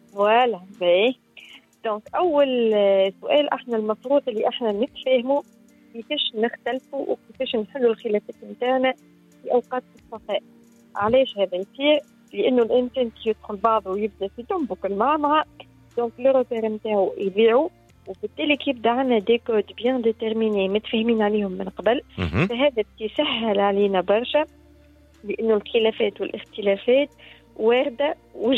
فوالا باهي. دونك أول سؤال احنا المفروض اللي احنا نتفاهموا كيفاش نختلفوا وكيفاش نحلوا الخلافات نتاعنا في أوقات الصفاء. علاش هذا يصير؟ لأنه الإنسان كي يدخل بعضه ويبدأ في تنبك المعمعة دونك لو روبير نتاعو يضيعوا، وبالتالي كي يبدا عندنا دي كود بيان ديتيرميني متفاهمين عليهم من قبل، فهذا يسهل علينا برشا، لأنه الخلافات والاختلافات واردة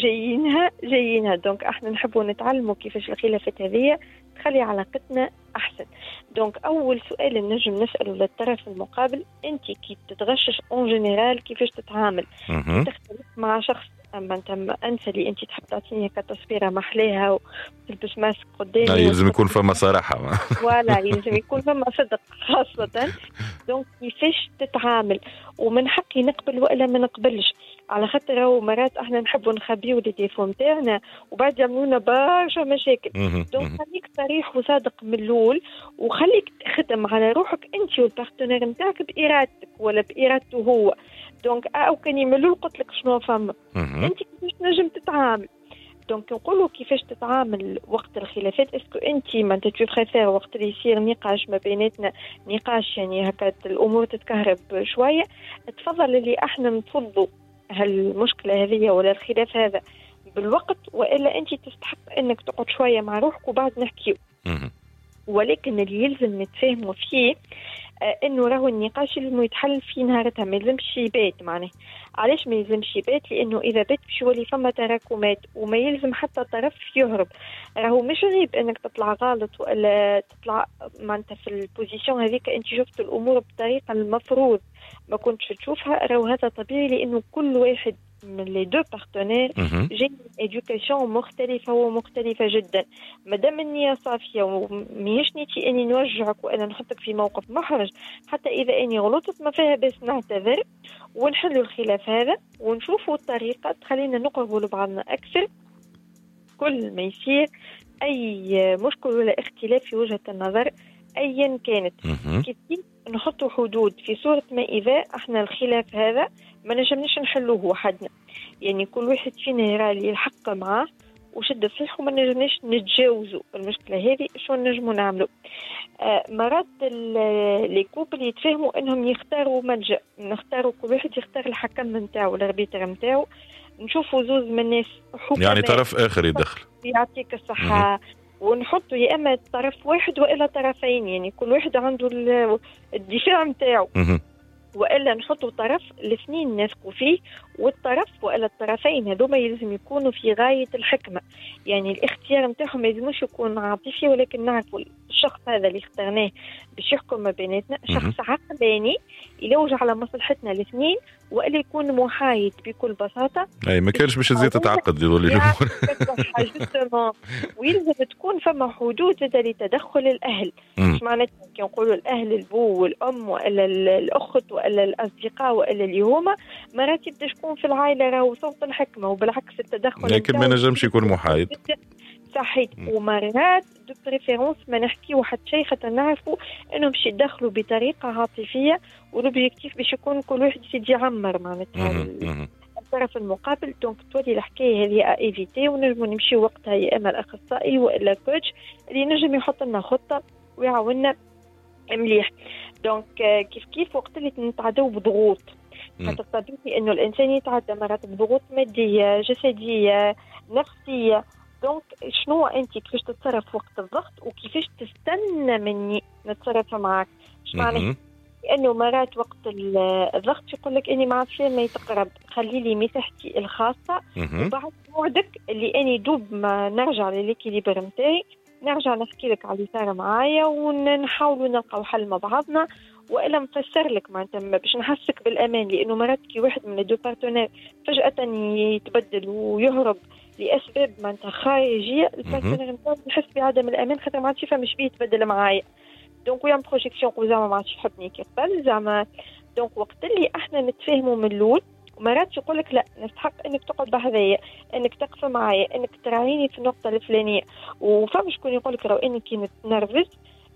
وجايينها دونك احنا نحبوا نتعلموا كيفاش الخلافات هذه تخلي علاقتنا أحسن. دونك أول سؤال نجم نسأله للطرف المقابل، أنت كي تتغشش اون جينيرال كيفاش تتعامل؟ تختلف مع شخص أما أنت اللي أنت تحب تعطيني كتصويرة محليها وتلبس ماسك قدامي يلزم يكون فما صراحة ولا يلزم يكون فما صدق خاصة. دونك كيفاش تتعامل ومن حقي نقبل وإلا ما نقبلش، على خاطر مرات احنا نحبوا نخبيو لي ديفو نتاعنا وبعد يعملونا برشا مشاكل. دونك خليك صريح وصادق من الأول، وخليك تخدم على روحك انت والبارتنير نتاعك بإرادتك ولا بإرادته هو. دونك او كان يعملوا قلت لك شنو فما انت كيفاش نجم تتعامل. دونك نقولوا كيفاش تتعامل وقت الخلافات. اسكو انت ما انت تفريفير وقت اللي يصير نقاش ما بيناتنا، نقاش يعني هكا الامور تتكهرب شويه، تفضل اللي احنا نفضوا هالمشكله هذه ولا الخلاف هذا بالوقت، والا انت تستحق انك تقعد شويه مع روحك وبعد نحكيو. ولكن اللي يلزم نتفاهموا فيه انه راهو النقاش لازم يتحل في نهارتها، ما يلزمش يبات. معناه علاش ما يلزمش يبات؟ لانه اذا بات باش يولي فما تراكمات وما يلزم حتى طرف يهرب. راهو مش عيب انك تطلع غلط ولا تطلع معناتها في البوزيشن هذيك انت شفت الامور بطريقه المفروض ما كنتش تشوفها، راهو هذا طبيعي، لانه كل واحد من لي دو بارتنير جاي من إدوكاسيون مختلفة ومختلفة جدا. مادام النية صافية وميش نيتي أني نوجعك وأنا نحطك في موقف محرج، حتى إذا أني غلطت ما فيها بس نعتذر ونحلوا الخلاف هذا ونشوفوا الطريقة تخلينا نقربوا لبعضنا أكثر. كل ما يصير أي مشكلة ولا اختلاف في وجهة النظر أيا كانت، كيف نحطوا حدود في صورة ما إذا احنا الخلاف هذا ما نجمناش نحلوه وحدنا. يعني كل واحد فينا يرى لي الحق معاه وشد صحيح وما نجمناش نتجاوزوا المشكلة هذه. شو نجموا نعملوا؟ مرات لي كوبل يتفاهموا انهم يختاروا ملجأ، نختاروا كل واحد يختار الحكم نتاعو الاربيتر نتاعو، نشوفوا زوز من الناس يعني طرف اخر يدخل يعطيك الصحة، ونحطوا يا اما طرف واحد والا طرفين، يعني كل واحد عنده الدفاع نتاعو، والا نحطوا طرف الاثنين نثقوا فيه، والطرف والا الطرفين هذوما يلزم يكونوا في غايه الحكمه. يعني الاختيار نتاعهم ما يلزمش يكون عاطفي، ولكن نعرفوا الشخص هذا اللي اخترناه باش يحكم ما بيناتنا شخص عقلاني يلوج على مصلحتنا الاثنين، والا يكون محايد بكل بساطه. اي ما كانش باش تزيد تتعقد يولي الامور. ويلزم تكون فما حدود لتدخل الاهل. مش معناتها كي نقولوا الاهل البو والام والا الاخت والا الاصدقاء والا اللي هما مرات يبدا شكون في العائله راهو صوت الحكمه، وبالعكس التدخل لكن ما نجمش يكون محايد صحيح. ومرات دو بريفيرونس ما نحكيو حتى شيء خاطر نعرفوا انهم باش يدخلوا بطريقه عاطفيه، والاوبجيكتيف باش يكون كل واحد يسيدي يعمر معناتها الطرف المقابل. دونك تولي الحكايه هذه ايفيتي، ونجموا نمشيو وقتها يا اما الاخصائي والا كوتش اللي نجم يحط لنا خطه ويعاوننا مليح. دونك كيف وقت اللي نتعداو بضغوط، خاطر طبيعي انه الانسان يتعدى مرات بضغوط ماديه جسديه نفسيه. دونك شنو انت كيفاش تتصرف وقت الضغط وكيفاش تستنى مني نتصرف معك؟ ايش معنى؟ لانه مرات وقت الضغط يقول لك اني ما عرفتش ما يتقرب، خلي لي مساحتي الخاصه، وبعد موعدك اللي اني دوب ما نرجع لليكيليبر نتاعي نرجع نحكي لك على اللي صار معايا ونحاولوا نلقاو حل مع بعضنا، والا نفسر لك معناتها باش نحسك بالامان. لانه مرات كي واحد من الدو بارتنير فجاه يتبدل ويهرب لاسباب معناتها خارجيه، البارتنير نتاعو يحس بعدم الامان خاطر ما عادش يفهم اش بيه يتبدل معايا. دونك ويعمل بروجيكسيون وزعما ما عادش يحبني كي قبل زعما. دونك وقت اللي احنا نتفاهموا من الاول، ومرات يقول لك لا نستحق انك تقعد بهذايا، انك تقف معايا، انك تراعيني في النقطه الفلانيه. وفما شكون يقول لك راهو اني كي نتنرفز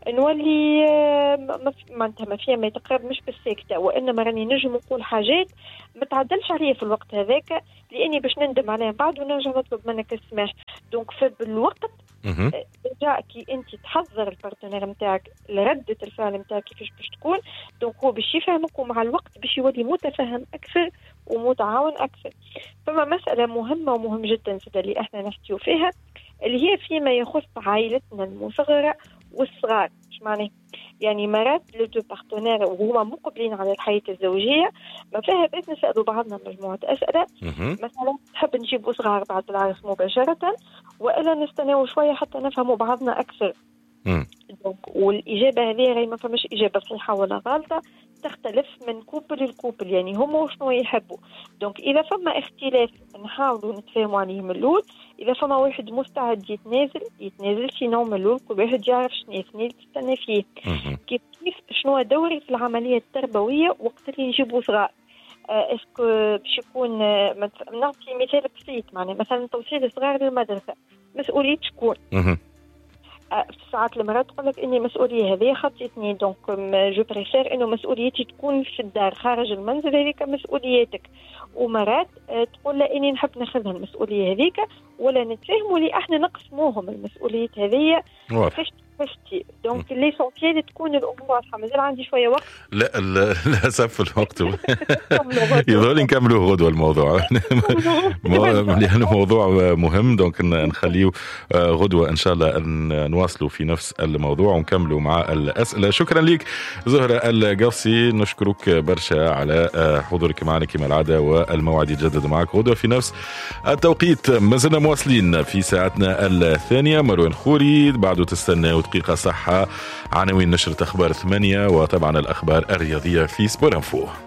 نولي معناتها ما فيها ما يتقرب مش بالساكتة، وإنما راني نجم نقول حاجات ما تعدلش عليا في الوقت هذاك لأني باش نندم عليها بعد ونرجع نطلب منك السماح. دونك فبالوقت رجع كي انت تحضر البارتنير نتاعك لردة الفعل نتاعك كيفاش باش تكون، دونك هو باش يفهمك ومع الوقت باش يولي متفهم اكثر ومتعاون اكثر. فما مسألة مهمة ومهم جدا سيدا اللي احنا نحكيو فيها اللي هي فيما يخص عائلتنا المصغرة والصغار. ايش معنى؟ يعني مرات لو دو بارتنير وهما مقبلين على الحياة الزوجية ما فيها بيت نسألوا بعضنا مجموعة أسئلة. مثلا تحب نجيبوا صغار بعد العرس مباشرة وإلا نستناو شوية حتى نفهموا بعضنا أكثر؟ والإجابة هذه راهي ما فماش إجابة صحيحة ولا غلطة، تختلف من كوبل لكوبل، يعني هم وشنو يحبوا. دونك إذا فما اختلاف نحاولوا نتفاهموا عليه من الأول. إذا فما واحد مستعد يتنازل سينو من الأول كل واحد يعرف شنو تستنى فيه. كيف شنو دوري في العملية التربوية وقت اللي نجيبوا صغار. اسكو باش يكون نعطي مثال بسيط، معناه مثلا توصيل الصغار للمدرسة مسؤولية شكون؟ في ساعات المرات تقول لك اني مسؤوليه هذه خطيتني، دونك جو بريفير انه مسؤوليتي تكون في الدار خارج المنزل، هذيك مسؤوليتك. ومرات تقول لا اني نحب ناخذها المسؤوليه هذيك، ولا نتفاهموا لي احنا نقسموهم المسؤوليات هذه فشتي. دونك ليسونسيال تكون الامور واضحه. مازال عندي شويه وقت. لا للاسف الوقت يظل نكملوا غدوه الموضوع لانه موضوع مهم، دونك نخليه غدوه ان شاء الله نواصلوا في نفس الموضوع ونكملوا مع الاسئله. شكرا لك زهره القفصي، نشكرك برشا على حضورك معنا كما العاده، والموعد يتجدد معك غدوه في نفس التوقيت. ما زلنا مواصلين في ساعتنا الثانيه. مروان خوري بعده تستنى دقيقة صحة، عناوين نشرة أخبار 8 وطبعا الأخبار الرياضية في سبور انفو.